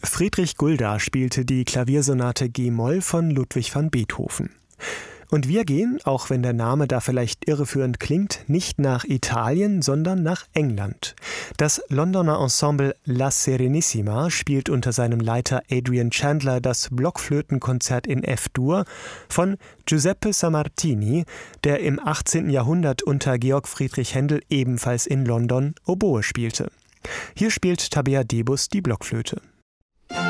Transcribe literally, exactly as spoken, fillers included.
Friedrich Gulda spielte die Klaviersonate G-Moll von Ludwig van Beethoven. Und wir gehen, auch wenn der Name da vielleicht irreführend klingt, nicht nach Italien, sondern nach England. Das Londoner Ensemble La Serenissima spielt unter seinem Leiter Adrian Chandler das Blockflötenkonzert in F-Dur von Giuseppe Sammartini, der im achtzehnten Jahrhundert unter Georg Friedrich Händel ebenfalls in London Oboe spielte. Hier spielt Tabea Debus die Blockflöte.